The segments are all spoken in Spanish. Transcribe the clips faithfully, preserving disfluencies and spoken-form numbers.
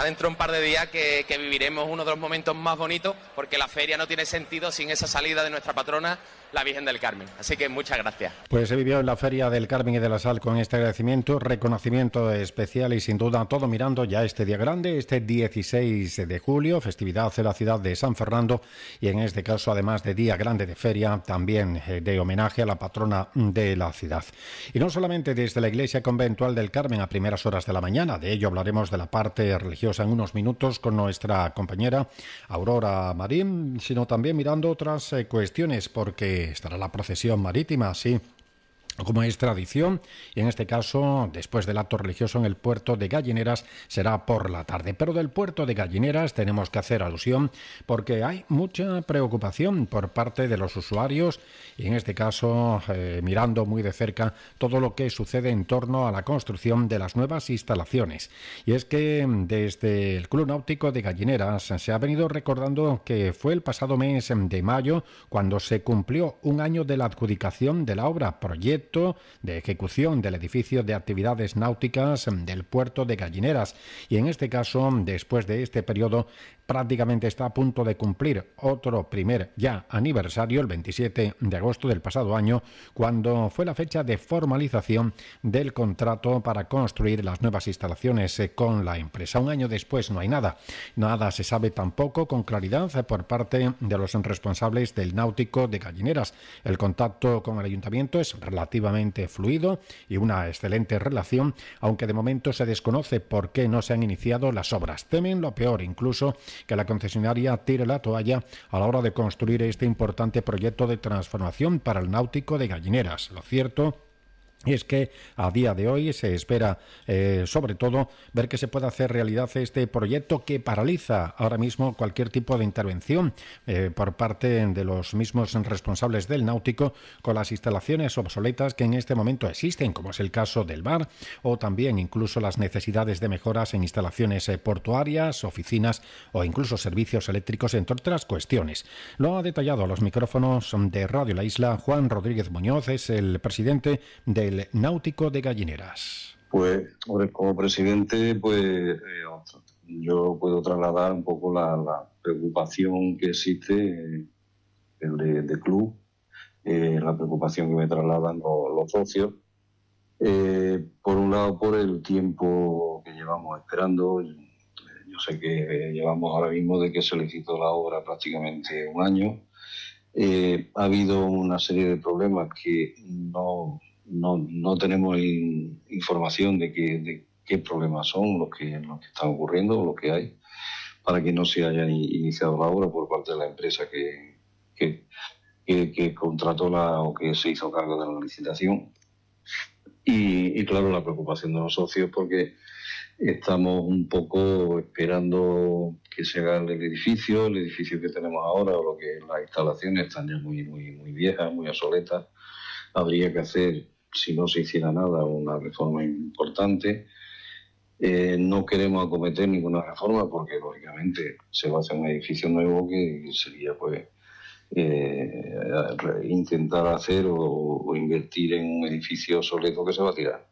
nada, dentro de un par de días que, que viviremos uno de los momentos más bonitos, porque la feria no tiene sentido sin esa salida de nuestra patrona, la Virgen del Carmen. Así que muchas gracias. Pues se vivió en la Feria del Carmen y de la Sal con este agradecimiento, reconocimiento especial y sin duda todo mirando ya este día grande, este dieciséis de julio, festividad de la ciudad de San Fernando, y en este caso, además de día grande de feria, también de homenaje a la patrona de la ciudad. Y no solamente desde la Iglesia Conventual del Carmen a primeras horas de la mañana, de ello hablaremos de la parte religiosa en unos minutos con nuestra compañera Aurora Marín, sino también mirando otras eh, cuestiones, porque estará la procesión marítima, sí, como es tradición, y en este caso, después del acto religioso en el puerto de Gallineras, será por la tarde. Pero del puerto de Gallineras tenemos que hacer alusión porque hay mucha preocupación por parte de los usuarios, y en este caso, eh, mirando muy de cerca todo lo que sucede en torno a la construcción de las nuevas instalaciones. Y es que desde el Club Náutico de Gallineras se ha venido recordando que fue el pasado mes de mayo cuando se cumplió un año de la adjudicación de la obra proyecto de ejecución del edificio de actividades náuticas del puerto de Gallineras, y en este caso, después de este periodo, prácticamente está a punto de cumplir otro primer ya aniversario, el veintisiete de agosto del pasado año, cuando fue la fecha de formalización del contrato para construir las nuevas instalaciones con la empresa. Un año después no hay nada, nada se sabe tampoco con claridad por parte de los responsables del Náutico de Gallineras. El contacto con el ayuntamiento es relativamente fluido y una excelente relación, aunque de momento se desconoce por qué no se han iniciado las obras. Temen lo peor, incluso que la concesionaria tire la toalla a la hora de construir este importante proyecto de transformación para el Náutico de Gallineras. Lo cierto y es que a día de hoy se espera, eh, sobre todo, ver que se pueda hacer realidad este proyecto que paraliza ahora mismo cualquier tipo de intervención eh, por parte de los mismos responsables del náutico con las instalaciones obsoletas que en este momento existen, como es el caso del bar, o también incluso las necesidades de mejoras en instalaciones eh, portuarias, oficinas o incluso servicios eléctricos, entre otras cuestiones. Lo ha detallado a los micrófonos de Radio La Isla Juan Rodríguez Muñoz, es el presidente del Náutico de Gallineras. Pues, como presidente, pues eh, yo puedo trasladar un poco la, la preocupación que existe eh, de, de club, eh, la preocupación que me trasladan los, los socios. Eh, por un lado, por el tiempo que llevamos esperando. Yo sé que llevamos ahora mismo de que se licitó la obra prácticamente un año. Eh, ha habido una serie de problemas que no... No, no tenemos in, información de, que, de qué problemas son los que, los que están ocurriendo, los que hay, para que no se haya iniciado la obra por parte de la empresa que, que, que, que contrató la, o que se hizo cargo de la licitación. Y, y claro, la preocupación de los socios, porque estamos un poco esperando que se haga el edificio, el edificio que tenemos ahora, o lo que las instalaciones están ya muy, muy, muy viejas, muy obsoletas. Habría que hacer, si no se hiciera nada, una reforma importante. Eh, no queremos acometer ninguna reforma porque, lógicamente, se va a hacer un edificio nuevo que sería, pues, eh, intentar hacer o, o invertir en un edificio obsoleto que se va a tirar.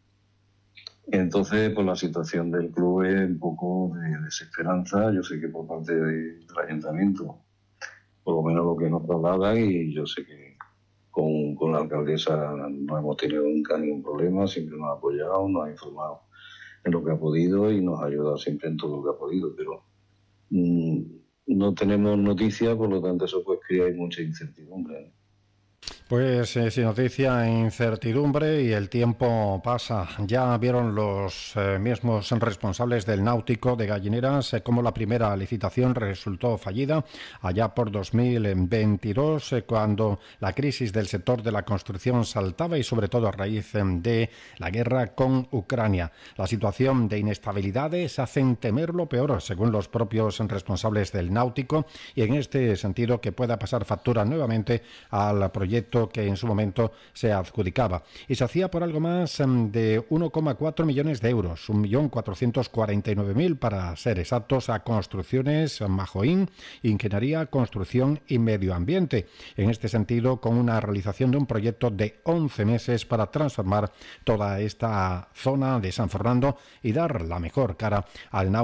Entonces, pues la situación del club es un poco de desesperanza. Yo sé que por parte de, del ayuntamiento, por lo menos lo que nos trasladan, y yo sé que Con, con la alcaldesa no hemos tenido nunca ningún problema, siempre nos ha apoyado, nos ha informado en lo que ha podido y nos ha ayudado siempre en todo lo que ha podido, pero mmm, no tenemos noticias, por lo tanto eso pues crea mucha incertidumbre, ¿no? Pues eh, sin noticia, incertidumbre, y el tiempo pasa. Ya vieron los eh, mismos responsables del Náutico de Gallineras eh, cómo la primera licitación resultó fallida allá por dos mil veintidós, eh, cuando la crisis del sector de la construcción saltaba, y sobre todo a raíz eh, de la guerra con Ucrania. La situación de inestabilidades hacen temer lo peor, según los propios responsables del Náutico, y en este sentido que pueda pasar factura nuevamente al proyecto que en su momento se adjudicaba, y se hacía por algo más de uno coma cuatro millones de euros, un millón cuatrocientos cuarenta y nueve mil para ser exactos, a Construcciones Majoín, Ingeniería, Construcción y Medio Ambiente. En este sentido, con una realización de un proyecto de once meses para transformar toda esta zona de San Fernando y dar la mejor cara al náutico